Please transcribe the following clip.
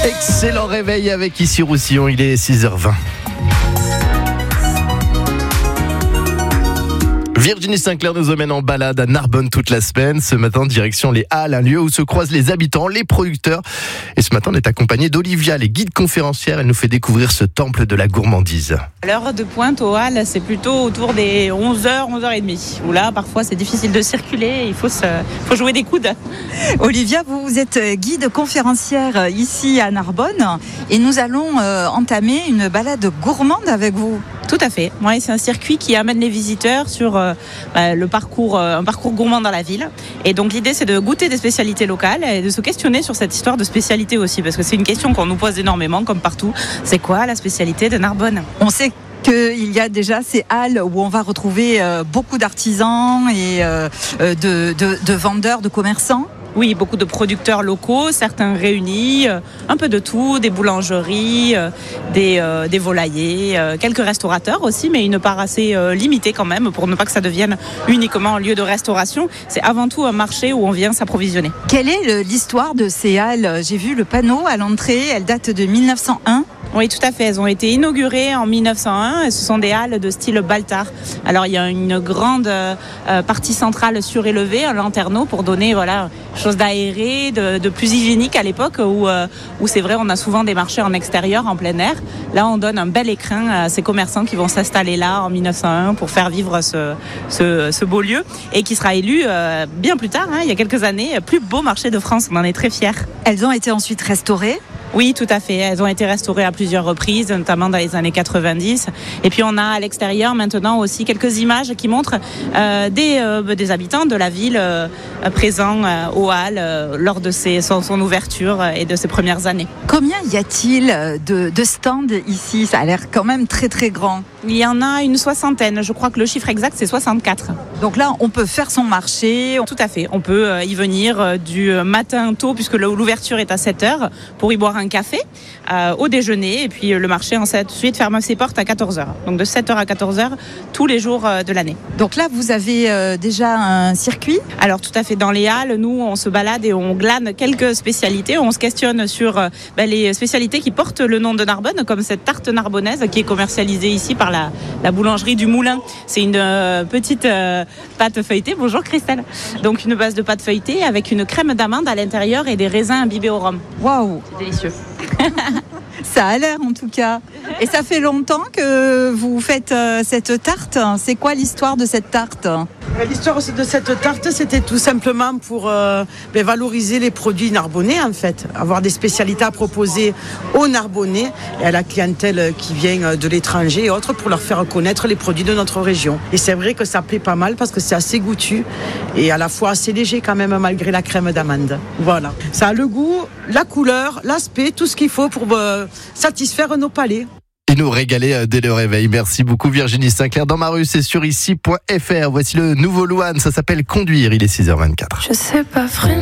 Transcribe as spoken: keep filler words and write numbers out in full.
Excellent réveil avec Ici Roussillon, il est six heures vingt. Virginie Sinclair nous emmène en balade à Narbonne toute la semaine. Ce matin, direction les Halles, un lieu où se croisent les habitants, les producteurs. Et ce matin, on est accompagné d'Olivia, les guides conférencières. Elle nous fait découvrir ce temple de la gourmandise. L'heure de pointe aux Halles, c'est plutôt autour des onze heures, onze heures trente. Où là, parfois, c'est difficile de circuler. Il faut, se, faut jouer des coudes. Olivia, vous êtes guide conférencière ici à Narbonne. Et nous allons euh, entamer une balade gourmande avec vous. Tout à fait. Ouais, c'est un circuit qui amène les visiteurs sur euh, bah, le parcours, euh, un parcours gourmand dans la ville. Et donc l'idée, c'est de goûter des spécialités locales et de se questionner sur cette histoire de spécialité aussi, parce que c'est une question qu'on nous pose énormément, comme partout. C'est quoi la spécialité de Narbonne ? On sait qu'il y a déjà ces halles où on va retrouver euh, beaucoup d'artisans et euh, de, de, de vendeurs, de commerçants. Oui, beaucoup de producteurs locaux, certains réunis, euh, un peu de tout, des boulangeries, euh, des, euh, des volaillers, euh, quelques restaurateurs aussi, mais une part assez euh, limitée quand même, pour ne pas que ça devienne uniquement un lieu de restauration. C'est avant tout un marché où on vient s'approvisionner. Quelle est le, l'histoire de ces halles ? J'ai vu le panneau à l'entrée, elle date de mille neuf cent un. Oui, tout à fait. Elles ont été inaugurées en mille neuf cent un et ce sont des halles de style Baltard. Alors, il y a une grande euh, partie centrale surélevée, un lanterneau pour donner voilà, chose d'aéré, de, de plus hygiénique à l'époque où, euh, où c'est vrai, on a souvent des marchés en extérieur, en plein air. Là, on donne un bel écrin à ces commerçants qui vont s'installer là en mille neuf cent un pour faire vivre ce, ce, ce beau lieu et qui sera élu euh, bien plus tard, hein, il y a quelques années, plus beau marché de France. On en est très fiers. Elles ont été ensuite restaurées ? Oui, tout à fait. Elles ont été restaurées à plusieurs reprises, notamment dans les années quatre-vingt-dix. Et puis on a à l'extérieur maintenant aussi quelques images qui montrent euh, des, euh, des habitants de la ville euh, présents euh, aux Halles euh, lors de ses, son, son ouverture et de ses premières années. Combien y a-t-il de, de stands ici ? Ça a l'air quand même très très grand. Il y en a une soixantaine. Je crois que le chiffre exact, c'est soixante-quatre. Donc là, on peut faire son marché. Tout à fait. On peut y venir du matin tôt, puisque l'ouverture est à sept heures, pour y boire un café euh, au déjeuner. Et puis le marché, ensuite, ferme ses portes à quatorze heures. Donc de sept heures à quatorze heures, tous les jours de l'année. Donc là, vous avez euh, déjà un circuit ? Alors tout à fait. Dans les Halles, nous, on se balade et on glane quelques spécialités. On se questionne sur euh, ben, les spécialités qui portent le nom de Narbonne, comme cette tarte narbonnaise qui est commercialisée ici par la, la boulangerie du Moulin. C'est une euh, petite euh, pâte feuilletée. Bonjour Christelle. Donc une base de pâte feuilletée avec une crème d'amande à l'intérieur et des raisins imbibés au rhum. Waouh, c'est délicieux. Ça a l'air en tout cas. Et ça fait longtemps que vous faites euh, cette tarte. C'est quoi l'histoire de cette tarte ? L'histoire de cette tarte, c'était tout simplement pour euh, ben, valoriser les produits narbonnais en fait. Avoir des spécialités à proposer aux Narbonnais et à la clientèle qui vient de l'étranger et autres pour leur faire connaître les produits de notre région. Et c'est vrai que ça plaît pas mal parce que c'est assez goûtu et à la fois assez léger quand même malgré la crème d'amande. Voilà. Ça a le goût, la couleur, l'aspect, tout ce qu'il faut pour euh, satisfaire nos palais. Et nous régaler dès le réveil. Merci beaucoup Virginie Sinclair. Dans ma rue, c'est sur ici point f r. Voici le nouveau Louane, ça s'appelle Conduire. Il est six heures vingt-quatre. Je sais pas freiner.